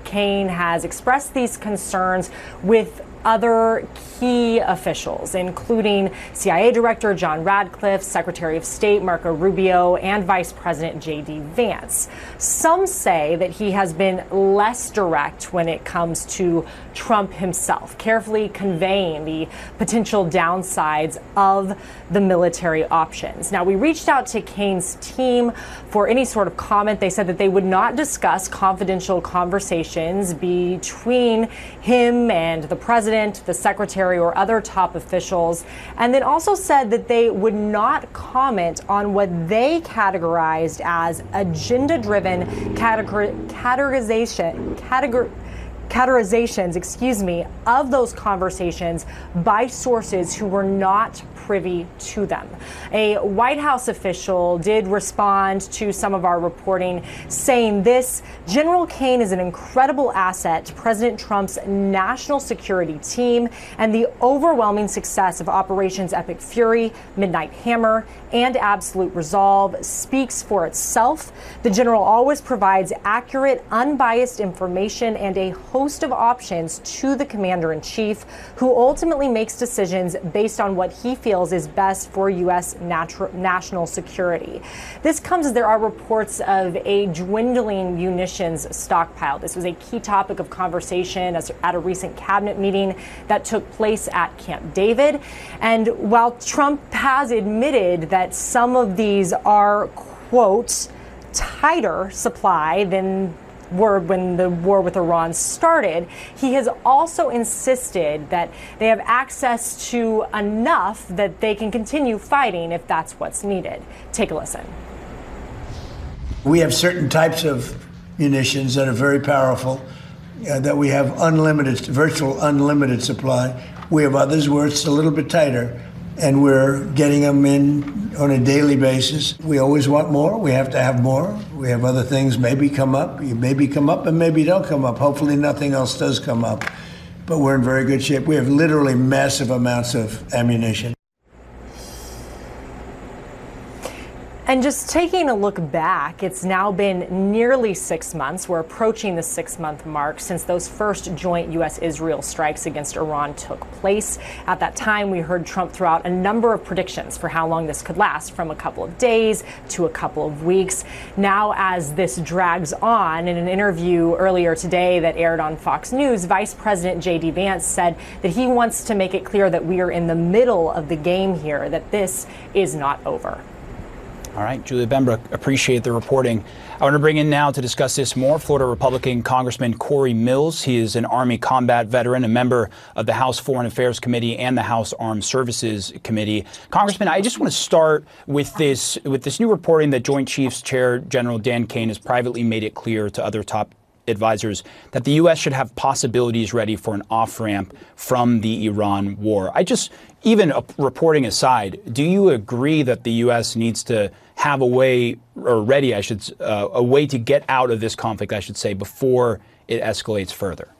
Kaine has expressed these concerns with other key officials, including CIA Director John Radcliffe, Secretary of State Marco Rubio, and Vice President J.D. Vance. Some say that he has been less direct when it comes to Trump himself, carefully conveying the potential downsides of the military options. Now, we reached out to Kaine's team for any sort of comment. They said that they would not discuss confidential conversations between him and the president, the secretary, or other top officials, and then also said that they would not comment on what they categorized as agenda-driven categorizations, of those conversations by sources who were not privy to them. A White House official did respond to some of our reporting, saying this: General Kaine is an incredible asset to President Trump's national security team, and the overwhelming success of Operations Epic Fury, Midnight Hammer, and Absolute Resolve speaks for itself. The general always provides accurate, unbiased information and a host of options to the commander-in-chief, who ultimately makes decisions based on what he feels is best for U.S. national security. This comes as there are reports of a dwindling munitions stockpile. This was a key topic of conversation at a recent cabinet meeting that took place at Camp David. And while Trump has admitted that some of these are, quote, tighter supply than were when the war with Iran started, he has also insisted that they have access to enough that they can continue fighting if that's what's needed. Take a listen. We have certain types of munitions that are very powerful, that we have virtual unlimited supply. We have others where it's a little bit tighter, and we're getting them in on a daily basis. We always want more. We have to have more. We have other things maybe come up. You maybe come up and maybe don't come up. Hopefully nothing else does come up. But we're in very good shape. We have literally massive amounts of ammunition. And just taking a look back, it's now been nearly 6 months. We're approaching the 6-month mark since those first joint U.S.-Israel strikes against Iran took place. At that time, we heard Trump throw out a number of predictions for how long this could last, from a couple of days to a couple of weeks. Now, as this drags on, in an interview earlier today that aired on Fox News, Vice President J.D. Vance said that he wants to make it clear that we are in the middle of the game here, that this is not over. All right, Julia Benbrook, appreciate the reporting. I want to bring in now to discuss this more Florida Republican Congressman Corey Mills. He is an Army combat veteran, a member of the House Foreign Affairs Committee and the House Armed Services Committee. Congressman, I just want to start with this new reporting that Joint Chiefs Chair General Dan Kaine has privately made it clear to other top advisors that the U.S. should have possibilities ready for an off-ramp from the Iran war. Even reporting aside, do you agree that the U.S. needs to have a way, or ready, a way to get out of this conflict, I should say, before it escalates further?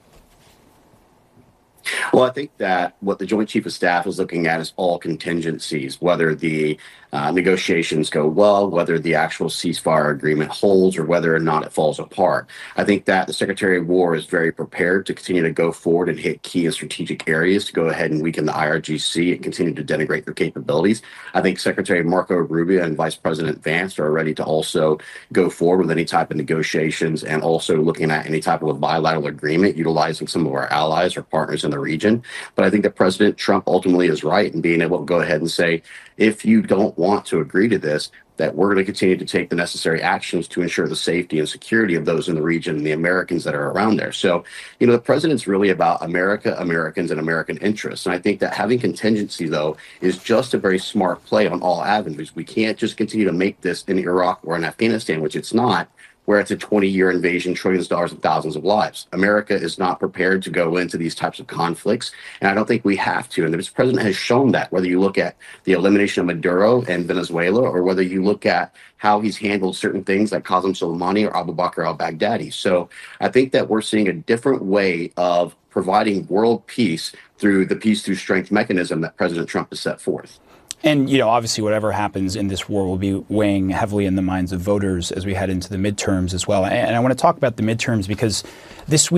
Well, I think that what the Joint Chief of Staff is looking at is all contingencies, whether the negotiations go well, whether the actual ceasefire agreement holds, or whether or not it falls apart. I think that the Secretary of War is very prepared to continue to go forward and hit key and strategic areas to go ahead and weaken the IRGC and continue to denigrate their capabilities. I think Secretary Marco Rubio and Vice President Vance are ready to also go forward with any type of negotiations, and also looking at any type of a bilateral agreement utilizing some of our allies or partners in the region. But I think that President Trump ultimately is right in being able to go ahead and say, if you don't want to agree to this, that we're going to continue to take the necessary actions to ensure the safety and security of those in the region and the Americans that are around there. So, the president's really about America, Americans, and American interests. And I think that having contingency, though, is just a very smart play on all avenues. We can't just continue to make this in Iraq or in Afghanistan, which it's not, where it's a 20-year invasion, trillions of dollars and thousands of lives. America is not prepared to go into these types of conflicts, and I don't think we have to. And the president has shown that, whether you look at the elimination of Maduro and Venezuela, or whether you look at how he's handled certain things like Qasem Soleimani or Abu Bakr al-Baghdadi. So I think that we're seeing a different way of providing world peace through the peace through strength mechanism that President Trump has set forth. And, obviously whatever happens in this war will be weighing heavily in the minds of voters as we head into the midterms as well. And I want to talk about the midterms because this week,